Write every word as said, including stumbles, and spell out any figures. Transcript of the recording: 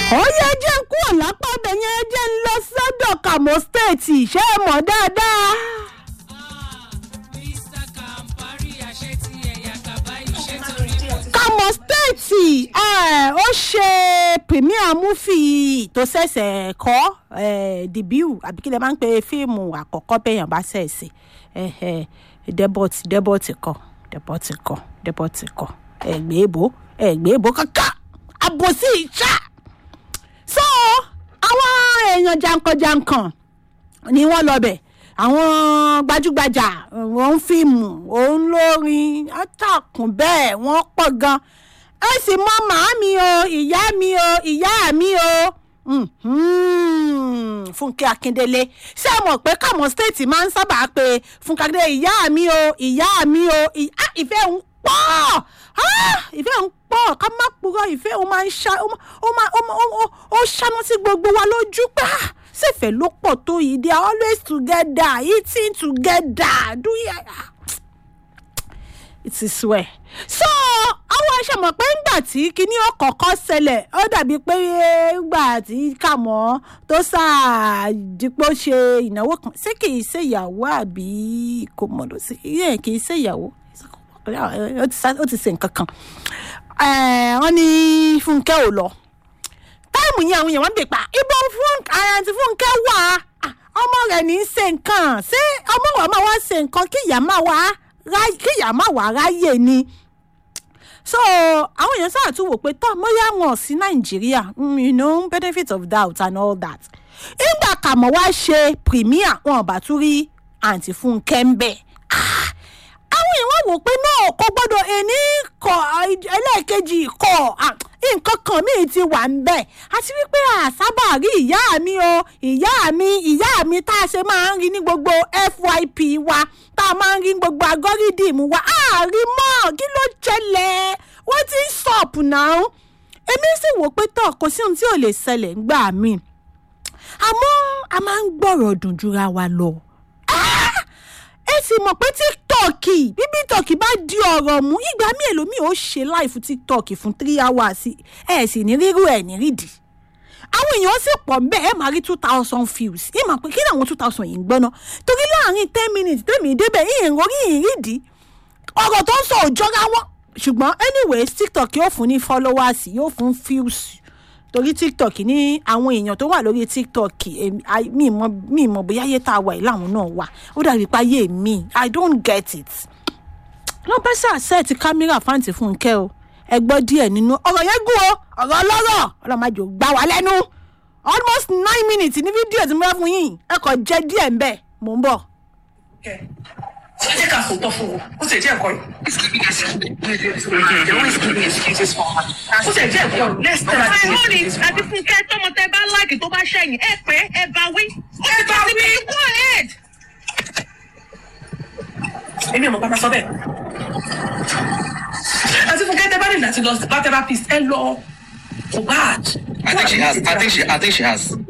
ó yẹ jẹ́ ń kúrò lápá ọbẹ̀ yẹn jẹ́ ń lọ sọ́dọ̀ Kamo State ṣé ẹ mọ̀ dáadáa. Kamo State ó ṣe premier movie tó ṣẹ̀ṣẹ̀ kọ́ debut àbí kí lè máa ń pe fíìmù àkọ́kọ́ bẹ́yàn bá ṣẹ̀ṣẹ̀ debut debut kọ́ debut kọ́ debut kọ́ ẹ̀gbẹ́ èbó ẹ̀gbẹ́ èbó kankan àbòsí ìṣá. So àwọn èèyàn jankan-jankan ni wọ́n lọ bẹ̀ àwọn gbajúgbajà wọ́n ń fíìmù òun lórin àtàkùn bẹ́ẹ̀ wọ́n pọ̀ gan. ẹ sì mọ màámi o ìyá mi o ìyá mi o Fúnkẹ́ Akíndélé ṣé ẹ mọ̀ pé Kamo State máa ń sábà pe Fúnkẹ́ Akíndélé ìyá mi o ìyá mi o ìfẹ́ ń pọ̀ ìfẹ́ ń pọ̀ ká má purọ́ ìfẹ́ ó máa ń ṣá ó ṣáná sí gbogbo wa lójú pé ṣèfẹ́ ló pọ̀ tó yìí they are always together eating together do you it is well. So àwọn ẹ̀ṣẹ̀ mọ̀ pé ńgbà tí kinní ọ̀kọ̀ọ̀kan ṣẹlẹ̀ ó dàbí pé ńgbà tí Kamo tó ṣàdìpọ̀ ṣe ìnáwó kan ṣé kì í ṣe ìyàwó àbí kò mọ̀ ló sí kì í ṣe ìyàwó ó ti ṣe nǹkan kan wọ́n ní Fúnkẹ́ ò lọ táìmù yẹn àwọn èèyàn wọ́n ń bè pa ibo àǹtí Fúnkẹ́ wà ọmọ rẹ̀ ní í ṣe nǹkan ṣé ọmọ rẹ̀ máa wá ṣe nǹkan kí ìyá máa wá kí ìyá máa wá ráyè ni. So àwọn èèyàn sáà tún wò pé tọ́ mọ́yá wọn sí Nàìjíríà you know benefit of doubt and all that. ìgbà Kamo wá ṣe premier wọn ò bá tún rí àǹtí Fúnkẹ́ ń bẹ̀. àwọn èèyàn wò pé náà kò gbọ́dọ̀ ẹni kọ ẹlẹ́ẹ̀kejì kọ nǹkan kan míì ti wà ń bẹ̀ àti wípé àsábà rí ìyá mi o ìyá mi ìyá mi tá a ṣe máa ń rí ní gbogbo F Y P wa tá a máa ń rí ní gbogbo agọ́rídìmù wa àárí mọ́ kí ló ṣẹlẹ̀ wọ́n ti ń sọ̀pù náà èmi sì wò pé tọ̀ kò sí ohun tí ò lè ṣẹlẹ̀ ńgbà míì àmọ́ a máa ń gbọ́rọ̀ dùn jura wa lọ. ẹ sì mọ̀ pé TikTok bí TikTok bá di ọ̀rọ̀ mú ìgbà mi èlòmí ò ṣe láìfù TikTok fún three hours ẹ sì ní rírú ẹ̀ ní rídìí àwọn èèyàn sì pọ̀ ń bẹ́ẹ̀ ẹ máa rí two thousand views ẹ máa pé kí ni àwọn two thousand yìí ń gbọ́ná torí láàrin ten minutes tẹ́mi débẹ̀ ìhìn orí ìhìn rídìí ọ̀rọ̀ tó ń sọ òjọ́ra wọn ṣùgbọ́n anyway TikTok yóò fún ní followers yóò fún views torí TikTok ní àwọn èèyàn tó wà lórí TikTok mi mọ mi mọ bóyá ayé tá a wà yìí láwọn náà wà ó dàbí pé ayé mi I don't get it. wọ́n bá ṣàṣẹ́ẹ̀tì kámẹ́rà fáǹtì Fúnkẹ́ o ẹ gbọ́ díẹ̀ nínú ọ̀rọ̀ yẹn gùn o ọ̀rọ̀ ọlọ́rọ̀ ọlọ́màjò gbá wa lẹ́nu almost nine minutes ní fídíò tí mo bá fún yín ẹ kò jẹ́ díẹ̀ ń bẹ̀ mò ń bọ̀. ṣé ká sòótọ́ fún wọn ó sì jẹ́ ẹ̀kọ́ yìí. ó sì jẹ́ ẹ̀kọ́ yìí next time. my own is àti Fúnkẹ́ tọmọ tẹ bá láàkì tó bá ṣẹ̀yìn ẹ pé ẹ bá wí. ẹ bá wí go ahead. èmi ò mọ̀ pápá sọ bẹ́ẹ̀. àti Fúnkẹ́ tẹ bá rìn láti lọ bá therapist ẹ lọ kò bad. I think she has. I think she. I think she has.